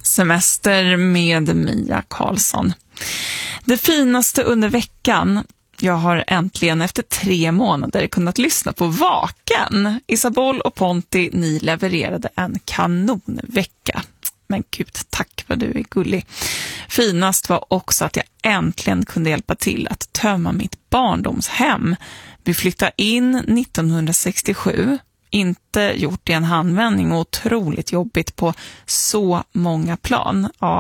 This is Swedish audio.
Semester med Mia Karlsson. Det finaste under veckan. Jag har äntligen efter 3 månader kunnat lyssna på Vaken. Isabel och Ponti, ni levererade en kanonvecka. Men gud, tack vad du är gullig. Finast var också att jag äntligen kunde hjälpa till att tömma mitt barndomshem. Vi flyttade in 1967. Inte gjort i en handvändning och otroligt jobbigt på så många plan. Ja,